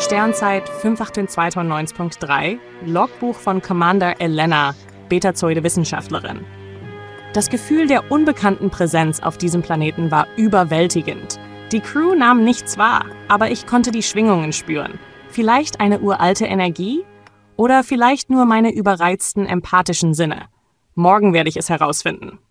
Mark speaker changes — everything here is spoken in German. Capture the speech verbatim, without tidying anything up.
Speaker 1: Sternzeit fünf achtundzwanzig Punkt drei, Logbuch von Commander Elena, Betazoide-Wissenschaftlerin. Das Gefühl der unbekannten Präsenz auf diesem Planeten war überwältigend. Die Crew nahm nichts wahr, aber ich konnte die Schwingungen spüren. Vielleicht eine uralte Energie? Oder vielleicht nur meine überreizten empathischen Sinne? Morgen werde ich es herausfinden.